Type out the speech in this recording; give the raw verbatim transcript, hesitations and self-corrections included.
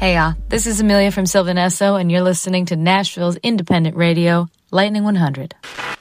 Hey, y'all. This is Amelia from Sylvan Esso, and you're listening to Nashville's independent radio, Lightning one hundred.